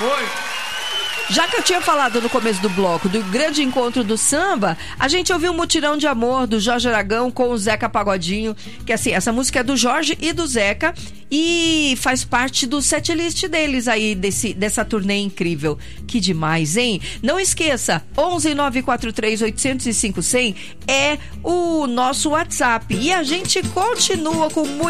Foi. Já que eu tinha falado no começo do bloco do grande encontro do samba, a gente ouviu um Mutirão de Amor do Jorge Aragão com o Zeca Pagodinho, que assim, essa música é do Jorge e do Zeca e faz parte do setlist deles aí, dessa turnê incrível. Que demais, hein? Não esqueça, 11-943-805-100 é o nosso WhatsApp e a gente continua com muito